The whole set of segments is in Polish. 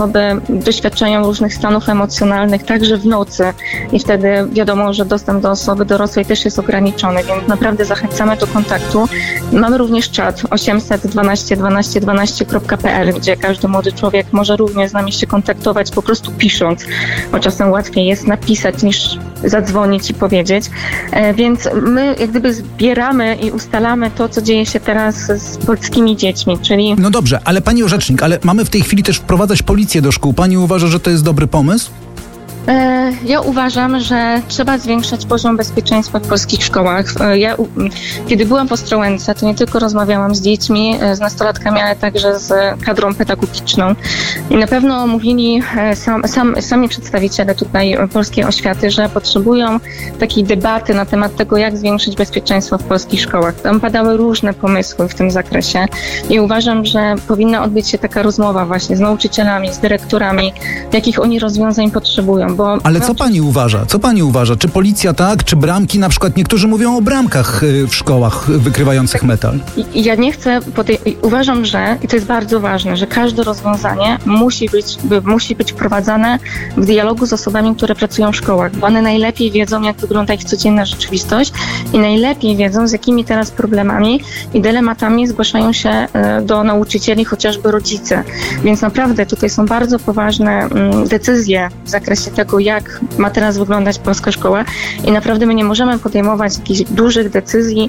osoby doświadczają różnych stanów emocjonalnych, także w nocy i wtedy wiadomo, że dostęp do osoby dorosłej też jest ograniczony, więc naprawdę zachęcamy do kontaktu. Mamy również czat 800 12 12 12.pl, gdzie każdy młody człowiek może również z nami się kontaktować, po prostu pisząc, bo czasem łatwiej jest napisać niż zadzwonić i powiedzieć. Więc my jak gdyby zbieramy i ustalamy to, co dzieje się teraz z polskimi dziećmi, czyli... No dobrze, ale pani rzecznik, ale mamy w tej chwili też wprowadzać policję do szkół. Pani uważa, że to jest dobry pomysł? Ja uważam, że trzeba zwiększać poziom bezpieczeństwa w polskich szkołach. Kiedy byłam w Ostrołęce, to nie tylko rozmawiałam z dziećmi, z nastolatkami, ale także z kadrą pedagogiczną. I na pewno mówili sami przedstawiciele tutaj polskiej oświaty, że potrzebują takiej debaty na temat tego, jak zwiększyć bezpieczeństwo w polskich szkołach. Tam padały różne pomysły w tym zakresie i uważam, że powinna odbyć się taka rozmowa właśnie z nauczycielami, z dyrektorami, jakich oni rozwiązań potrzebują. Ale co pani uważa? Co pani uważa? Czy policja tak, czy bramki? Na przykład niektórzy mówią o bramkach w szkołach wykrywających metal. Ja nie chcę, uważam, że, i to jest bardzo ważne, że każde rozwiązanie musi być wprowadzane w dialogu z osobami, które pracują w szkołach, bo one najlepiej wiedzą, jak wygląda ich codzienna rzeczywistość i najlepiej wiedzą, z jakimi teraz problemami i dylematami zgłaszają się do nauczycieli chociażby rodzice. Więc naprawdę tutaj są bardzo poważne decyzje w zakresie tego, jak ma teraz wyglądać polska szkoła i naprawdę my nie możemy podejmować jakichś dużych decyzji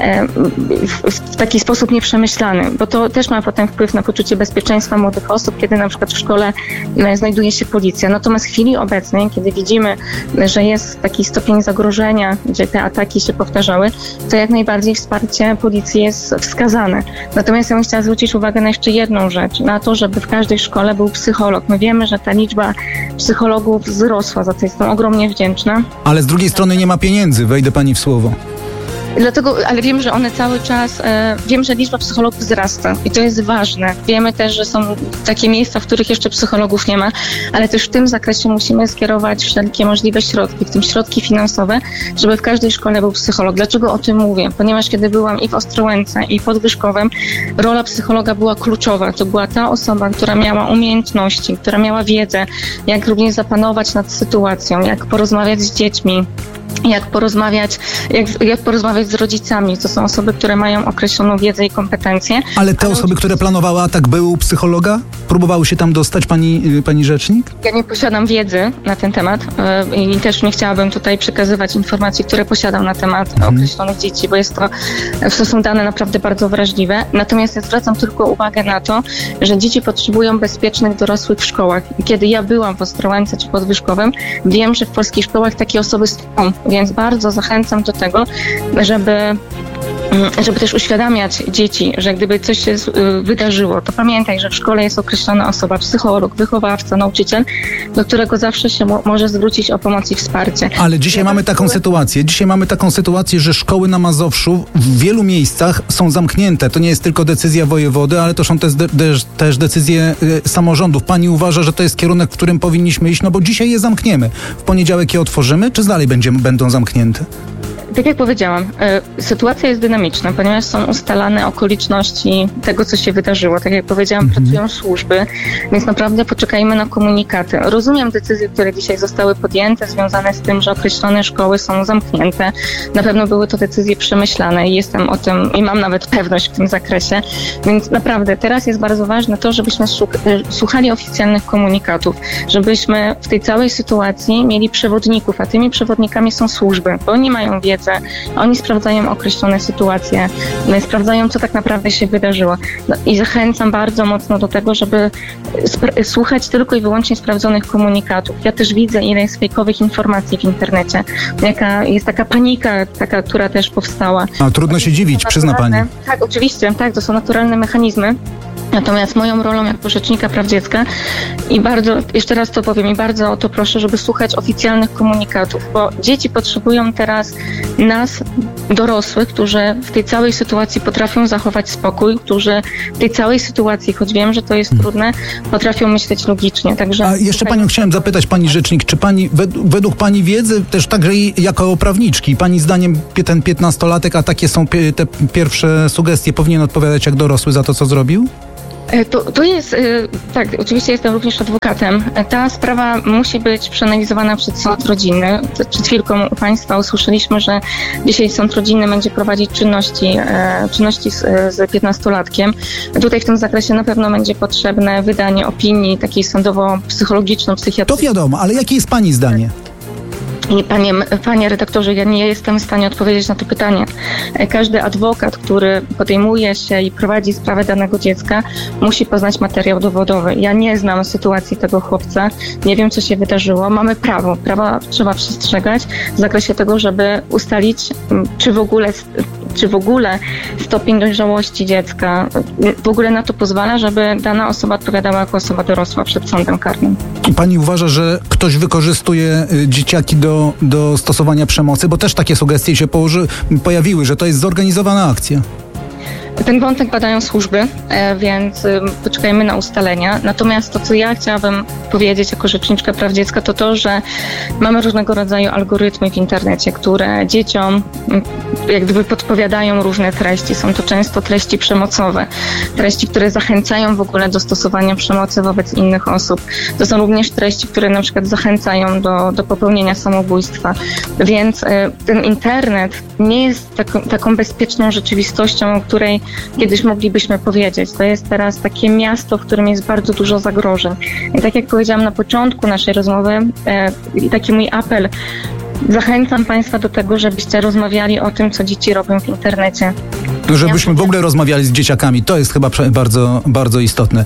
w taki sposób nieprzemyślany, bo to też ma potem wpływ na poczucie bezpieczeństwa młodych osób, kiedy na przykład w szkole znajduje się policja. Natomiast w chwili obecnej, kiedy widzimy, że jest taki stopień zagrożenia, gdzie te ataki się powtarzały, to jak najbardziej wsparcie policji jest wskazane. Natomiast ja bym chciała zwrócić uwagę na jeszcze jedną rzecz, na to, żeby w każdej szkole był psycholog. My wiemy, że ta liczba psychologów wzrosła, za co jestem ogromnie wdzięczna. Ale z drugiej strony nie ma pieniędzy, wejdę pani w słowo. Dlatego, ale wiem, że one cały czas, wiem, że liczba psychologów wzrasta i to jest ważne. Wiemy też, że są takie miejsca, w których jeszcze psychologów nie ma, ale też w tym zakresie musimy skierować wszelkie możliwe środki, w tym środki finansowe, żeby w każdej szkole był psycholog. Dlaczego o tym mówię? Ponieważ kiedy byłam i w Ostrołęce, i pod Wyszkowem, rola psychologa była kluczowa. To była ta osoba, która miała umiejętności, która miała wiedzę, jak również zapanować nad sytuacją, jak porozmawiać z dziećmi, jak porozmawiać z rodzicami. To są osoby, które mają określoną wiedzę i kompetencje. Ale te osoby, które planowały atak, były u psychologa? Próbowały się tam dostać, pani rzecznik? Ja nie posiadam wiedzy na ten temat i też nie chciałabym tutaj przekazywać informacji, które posiadam na temat określonych dzieci, bo to są dane naprawdę bardzo wrażliwe. Natomiast ja zwracam tylko uwagę na to, że dzieci potrzebują bezpiecznych dorosłych w szkołach. I kiedy ja byłam w Ostrołęce czy pod Wyszkowem, wiem, że w polskich szkołach takie osoby są. Więc bardzo zachęcam do tego, żeby też uświadamiać dzieci, że gdyby coś się wydarzyło, to pamiętaj, że w szkole jest określona osoba, psycholog, wychowawca, nauczyciel, do którego zawsze się może zwrócić o pomoc i wsparcie. Ale dzisiaj mamy taką sytuację, że szkoły na Mazowszu w wielu miejscach są zamknięte. To nie jest tylko decyzja wojewody, ale to są też decyzje samorządów. Pani uważa, że to jest kierunek, w którym powinniśmy iść? No bo dzisiaj je zamkniemy. W poniedziałek je otworzymy, czy dalej będą zamknięte? Tak jak powiedziałam, sytuacja jest dynamiczna, ponieważ są ustalane okoliczności tego, co się wydarzyło. Tak jak powiedziałam, pracują służby, więc naprawdę poczekajmy na komunikaty. Rozumiem decyzje, które dzisiaj zostały podjęte, związane z tym, że określone szkoły są zamknięte. Na pewno były to decyzje przemyślane i jestem o tym i mam nawet pewność w tym zakresie. Więc naprawdę teraz jest bardzo ważne to, żebyśmy słuchali oficjalnych komunikatów, żebyśmy w tej całej sytuacji mieli przewodników, a tymi przewodnikami są służby, bo oni mają wiedzę, oni sprawdzają określone sytuacje, sprawdzają, co tak naprawdę się wydarzyło. No i zachęcam bardzo mocno do tego, żeby słuchać tylko i wyłącznie sprawdzonych komunikatów. Ja też widzę, ile jest fejkowych informacji w internecie, jaka jest taka panika, która też powstała. A trudno się dziwić, przyzna pani. Tak, oczywiście, tak, to są naturalne mechanizmy. Natomiast moją rolą jako rzecznika praw dziecka i bardzo, jeszcze raz to powiem, i bardzo o to proszę, żeby słuchać oficjalnych komunikatów, bo dzieci potrzebują teraz nas, dorosłych, którzy w tej całej sytuacji potrafią zachować spokój, którzy w tej całej sytuacji, choć wiem, że to jest trudne, potrafią myśleć logicznie. Także a jeszcze panią chciałem zapytać, pani rzecznik, czy pani, według pani wiedzy, też także jako prawniczki, pani zdaniem ten 15-latek, a takie są te pierwsze sugestie, powinien odpowiadać jak dorosły za to, co zrobił? To jest, tak, oczywiście jestem również adwokatem. Ta sprawa musi być przeanalizowana przez sąd rodzinny. Przed chwilką u Państwa usłyszeliśmy, że dzisiaj sąd rodzinny będzie prowadzić czynności z 15-latkiem. Tutaj w tym zakresie na pewno będzie potrzebne wydanie opinii takiej sądowo-psychologiczno-psychiatrycznej. To wiadomo, ale jakie jest Pani zdanie? Panie redaktorze, ja nie jestem w stanie odpowiedzieć na to pytanie. Każdy adwokat, który podejmuje się i prowadzi sprawę danego dziecka, musi poznać materiał dowodowy. Ja nie znam sytuacji tego chłopca, nie wiem, co się wydarzyło. Mamy prawo. Prawa trzeba przestrzegać w zakresie tego, żeby ustalić, czy w ogóle stopień dojrzałości dziecka w ogóle na to pozwala, żeby dana osoba odpowiadała jako osoba dorosła przed sądem karnym. Pani uważa, że ktoś wykorzystuje dzieciaki do stosowania przemocy? Bo też takie sugestie się pojawiły, że to jest zorganizowana akcja. Ten wątek badają służby, więc poczekajmy na ustalenia. Natomiast to, co ja chciałabym powiedzieć jako rzeczniczka praw dziecka, to to, że mamy różnego rodzaju algorytmy w internecie, które dzieciom jak gdyby podpowiadają różne treści. Są to często treści przemocowe, treści, które zachęcają w ogóle do stosowania przemocy wobec innych osób. To są również treści, które na przykład zachęcają do popełnienia samobójstwa. Więc ten internet nie jest taką bezpieczną rzeczywistością, o której kiedyś moglibyśmy powiedzieć. To jest teraz takie miasto, w którym jest bardzo dużo zagrożeń. I tak jak powiedziałam na początku naszej rozmowy, taki mój apel, zachęcam Państwa do tego, żebyście rozmawiali o tym, co dzieci robią w internecie. Żebyśmy w ogóle rozmawiali z dzieciakami. To jest chyba bardzo, bardzo istotne.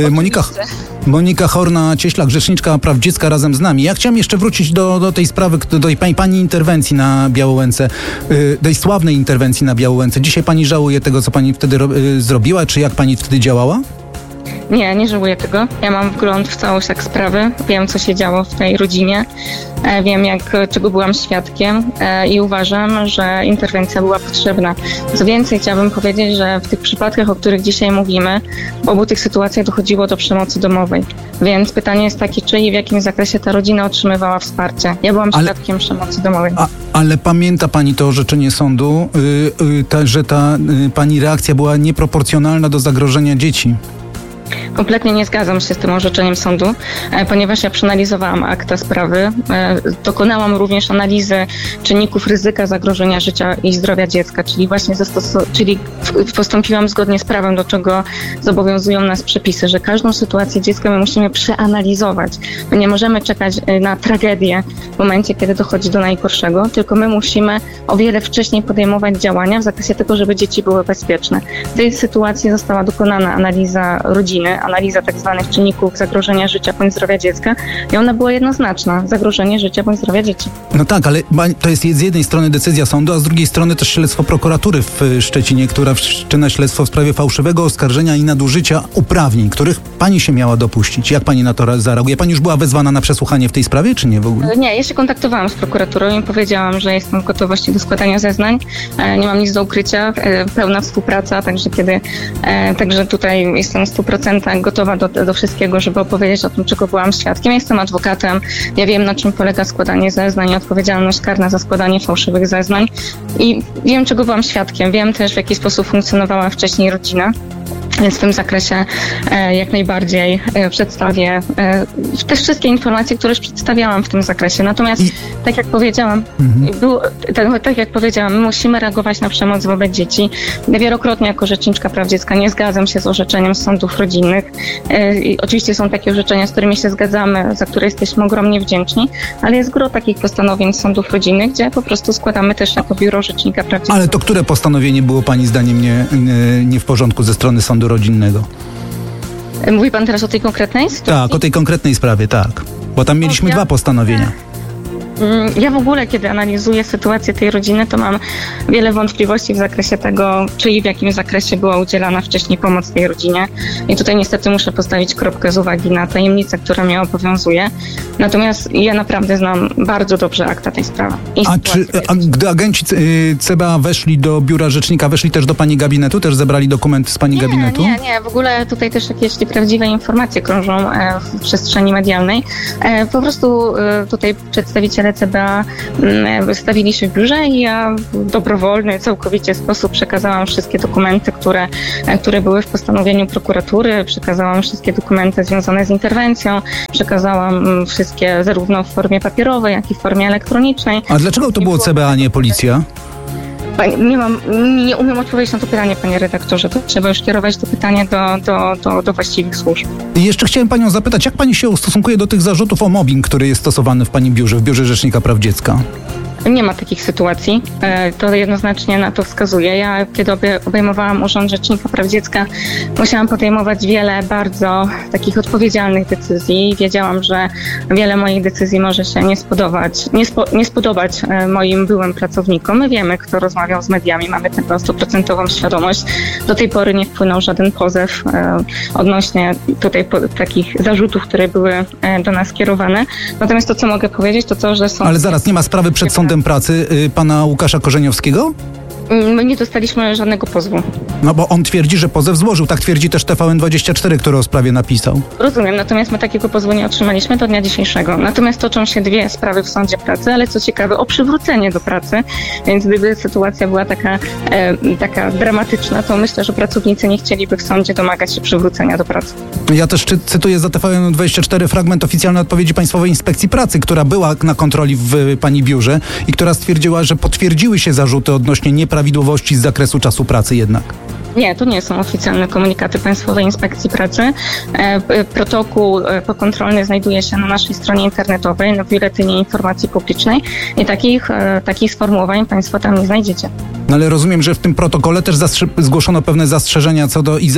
Monika Horna-Cieślak, rzeczniczka praw dziecka razem z nami. Ja chciałem jeszcze wrócić do tej sprawy, do pani interwencji na Białołęce, tej sławnej interwencji na Białołęce. Dzisiaj pani żałuje tego, co pani wtedy zrobiła, czy jak pani wtedy działała? Nie żałuję tego. Ja mam wgląd w całość sprawy. Wiem, co się działo w tej rodzinie. Wiem, czego byłam świadkiem i uważam, że interwencja była potrzebna. Co więcej, chciałabym powiedzieć, że w tych przypadkach, o których dzisiaj mówimy, w obu tych sytuacjach dochodziło do przemocy domowej. Więc pytanie jest takie, czy i w jakim zakresie ta rodzina otrzymywała wsparcie. Ja byłam świadkiem przemocy domowej. Ale pamięta pani to orzeczenie sądu, że ta pani reakcja była nieproporcjonalna do zagrożenia dzieci? Kompletnie nie zgadzam się z tym orzeczeniem sądu, ponieważ ja przeanalizowałam akta sprawy, dokonałam również analizy czynników ryzyka zagrożenia życia i zdrowia dziecka, czyli właśnie postąpiłam zgodnie z prawem, do czego zobowiązują nas przepisy, że każdą sytuację dziecka my musimy przeanalizować. My nie możemy czekać na tragedię w momencie, kiedy dochodzi do najgorszego, tylko my musimy o wiele wcześniej podejmować działania w zakresie tego, żeby dzieci były bezpieczne. W tej sytuacji została dokonana analiza rodziny, analiza tak zwanych czynników zagrożenia życia bądź zdrowia dziecka i ona była jednoznaczna. Zagrożenie życia bądź zdrowia dzieci. No tak, ale to jest z jednej strony decyzja sądu, a z drugiej strony też śledztwo prokuratury w Szczecinie, która wszczyna śledztwo w sprawie fałszywego oskarżenia i nadużycia uprawnień, których pani się miała dopuścić. Jak pani na to zareaguje? Pani już była wezwana na przesłuchanie w tej sprawie, czy nie w ogóle? Nie, ja się kontaktowałam z prokuraturą i powiedziałam, że jestem w gotowości do składania zeznań. Nie mam nic do ukrycia, pełna współpraca, także tutaj jestem 100% gotowa do wszystkiego, żeby opowiedzieć o tym, czego byłam świadkiem. Jestem adwokatem, ja wiem, na czym polega składanie zeznań, odpowiedzialność karna za składanie fałszywych zeznań i wiem, czego byłam świadkiem. Wiem też, w jaki sposób funkcjonowała wcześniej rodzina. Więc w tym zakresie jak najbardziej przedstawię też wszystkie informacje, które już przedstawiałam w tym zakresie. Natomiast tak jak powiedziałam, my musimy reagować na przemoc wobec dzieci. Ja wielokrotnie jako rzeczniczka praw dziecka nie zgadzam się z orzeczeniem sądów rodzinnych. I oczywiście są takie orzeczenia, z którymi się zgadzamy, za które jesteśmy ogromnie wdzięczni, ale jest gro takich postanowień sądów rodzinnych, gdzie po prostu składamy też jako biuro rzecznika praw dziecka. Ale to które postanowienie było pani zdaniem nie w porządku ze strony sądu rodzinnego? Mówi pan teraz o tej konkretnej sytuacji? Tak, o tej konkretnej sprawie, tak. Bo tam mieliśmy dwa postanowienia. Ja w ogóle, kiedy analizuję sytuację tej rodziny, to mam wiele wątpliwości w zakresie tego, czy i w jakim zakresie była udzielana wcześniej pomoc tej rodzinie. I tutaj niestety muszę postawić kropkę z uwagi na tajemnicę, która mnie obowiązuje. Natomiast ja naprawdę znam bardzo dobrze akta tej sprawy. A gdy agenci CBA weszli do biura rzecznika, weszli też do pani gabinetu? Też zebrali dokumenty z pani gabinetu? Nie. W ogóle tutaj też jakieś prawdziwe informacje krążą w przestrzeni medialnej. Po prostu tutaj przedstawiciele przedstawiciele CBA wystawili się w biurze i ja w dobrowolny, całkowicie sposób przekazałam wszystkie dokumenty, które były w postanowieniu prokuratury, przekazałam wszystkie dokumenty związane z interwencją, przekazałam wszystkie zarówno w formie papierowej, jak i w formie elektronicznej. A dlaczego to było CBA, a nie policja? Nie umiem odpowiedzieć na to pytanie, panie redaktorze. To trzeba już kierować to pytanie do właściwych służb. I jeszcze chciałem panią zapytać, jak pani się ustosunkuje do tych zarzutów o mobbing, który jest stosowany w pani biurze, w Biurze Rzecznika Praw Dziecka? Nie ma takich sytuacji. To jednoznacznie na to wskazuje. Ja, kiedy obejmowałam Urząd Rzecznika Praw Dziecka, musiałam podejmować wiele bardzo takich odpowiedzialnych decyzji. Wiedziałam, że wiele moich decyzji może się nie spodobać moim byłym pracownikom. My wiemy, kto rozmawiał z mediami, mamy tego 100% świadomość. Do tej pory nie wpłynął żaden pozew odnośnie tutaj takich zarzutów, które były do nas kierowane. Natomiast to, co mogę powiedzieć, to to, że są... Ale zaraz, nie ma sprawy przed Sądem Pracy pana Łukasza Korzeniowskiego? My nie dostaliśmy żadnego pozwu. No bo on twierdzi, że pozew złożył. Tak twierdzi też TVN24, który o sprawie napisał. Rozumiem, natomiast my takiego pozwu nie otrzymaliśmy do dnia dzisiejszego. Natomiast toczą się 2 sprawy w Sądzie Pracy, ale co ciekawe, o przywrócenie do pracy. Więc gdyby sytuacja była taka dramatyczna, to myślę, że pracownicy nie chcieliby w sądzie domagać się przywrócenia do pracy. Ja też cytuję za TVN24 fragment oficjalnej odpowiedzi Państwowej Inspekcji Pracy, która była na kontroli w pani biurze i która stwierdziła, że potwierdziły się zarzuty odnośnie nieprawidłowości z zakresu czasu pracy jednak. Nie, to nie są oficjalne komunikaty Państwowej Inspekcji Pracy. Protokół pokontrolny znajduje się na naszej stronie internetowej, na Biuletynie Informacji Publicznej i takich sformułowań Państwo tam nie znajdziecie. No ale rozumiem, że w tym protokole też zgłoszono pewne zastrzeżenia i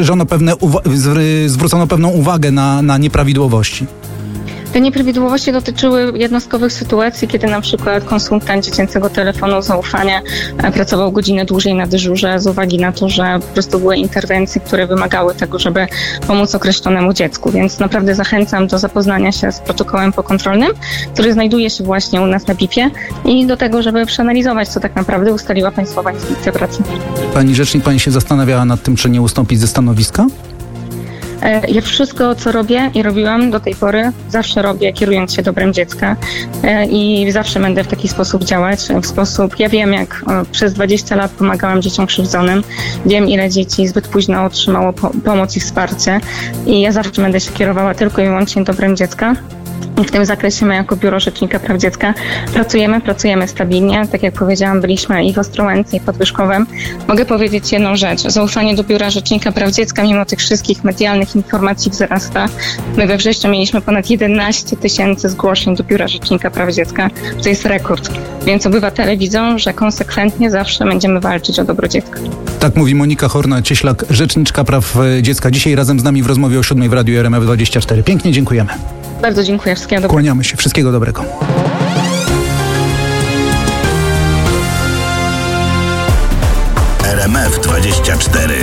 zwrócono pewną uwagę na nieprawidłowości. Te nieprawidłowości dotyczyły jednostkowych sytuacji, kiedy na przykład konsultant dziecięcego telefonu zaufania pracował godzinę dłużej na dyżurze z uwagi na to, że po prostu były interwencje, które wymagały tego, żeby pomóc określonemu dziecku. Więc naprawdę zachęcam do zapoznania się z protokołem pokontrolnym, który znajduje się właśnie u nas na BIP-ie i do tego, żeby przeanalizować, co tak naprawdę ustaliła Państwowa Inspekcja Pracy. Pani rzecznik, pani się zastanawiała nad tym, czy nie ustąpić ze stanowiska? Ja wszystko, co robię i robiłam do tej pory, zawsze robię kierując się dobrem dziecka i zawsze będę w taki sposób działać. Ja wiem, jak przez 20 lat pomagałam dzieciom krzywdzonym, wiem, ile dzieci zbyt późno otrzymało pomoc i wsparcie i ja zawsze będę się kierowała tylko i wyłącznie dobrem dziecka. W tym zakresie my jako Biuro Rzecznika Praw Dziecka pracujemy stabilnie. Tak jak powiedziałam, byliśmy i w Ostrołęce, i pod Wyszkowem. Mogę powiedzieć jedną rzecz. Zaufanie do Biura Rzecznika Praw Dziecka mimo tych wszystkich medialnych informacji wzrasta. My we wrześniu mieliśmy ponad 11 000 zgłoszeń do Biura Rzecznika Praw Dziecka. To jest rekord. Więc obywatele widzą, że konsekwentnie zawsze będziemy walczyć o dobro dziecka. Tak mówi Monika Horna-Cieślak, Rzeczniczka Praw Dziecka. Dzisiaj razem z nami w rozmowie o 7 w Radiu RMF24. Pięknie dziękujemy. Bardzo dziękuję. Wszystkiego dobrego. Kłaniamy się. Wszystkiego dobrego. RMF24